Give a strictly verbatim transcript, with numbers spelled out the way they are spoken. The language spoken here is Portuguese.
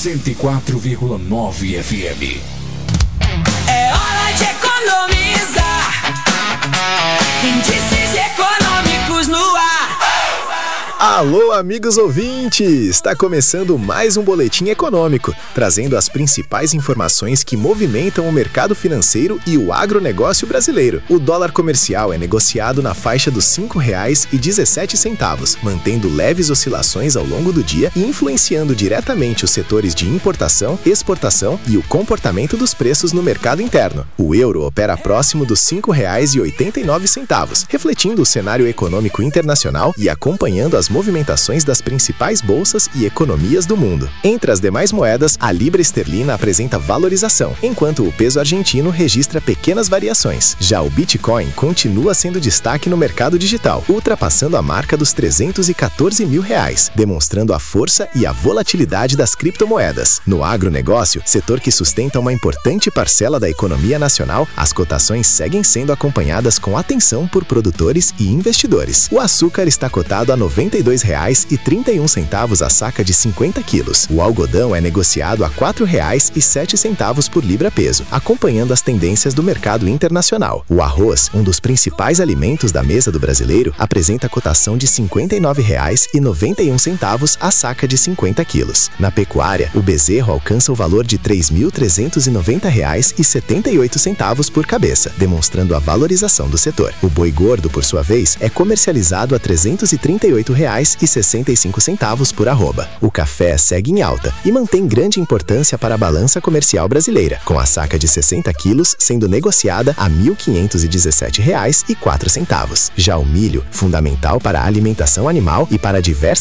cento e quatro vírgula nove F M. É hora de economizar. Índices econômicos no ar. Alô, amigos ouvintes! Está começando mais um Boletim Econômico, trazendo as principais informações que movimentam o mercado financeiro e o agronegócio brasileiro. O dólar comercial é negociado na faixa dos cinco reais e dezessete centavos, mantendo leves oscilações ao longo do dia e influenciando diretamente os setores de importação, exportação e o comportamento dos preços no mercado interno. O euro opera próximo dos cinco reais e oitenta e nove centavos, refletindo o cenário econômico internacional e acompanhando as movimentações das principais bolsas e economias do mundo. Entre as demais moedas, a libra esterlina apresenta valorização, enquanto o peso argentino registra pequenas variações. Já o Bitcoin continua sendo destaque no mercado digital, ultrapassando a marca dos trezentos e quatorze mil reais, demonstrando a força e a volatilidade das criptomoedas. No agronegócio, setor que sustenta uma importante parcela da economia nacional, as cotações seguem sendo acompanhadas com atenção por produtores e investidores. O açúcar está cotado a noventa e dois reais e trinta e um centavos a saca de cinquenta quilos. O algodão é negociado a quatro reais e sete centavos por libra-peso, acompanhando as tendências do mercado internacional. O arroz, um dos principais alimentos da mesa do brasileiro, apresenta cotação de cinquenta e nove reais e noventa e um centavos a saca de cinquenta quilos. Na pecuária, o bezerro alcança o valor de três mil trezentos e noventa reais e setenta e oito centavos por cabeça, demonstrando a valorização do setor. O boi gordo, por sua vez, é comercializado a trezentos e trinta e oito reais e sessenta e cinco centavos por arroba. O café segue em alta e mantém grande importância para a balança comercial brasileira, com a saca de sessenta quilos sendo negociada a mil quinhentos e dezessete reais e quatro centavos. Já o milho, fundamental para a alimentação animal e para diversas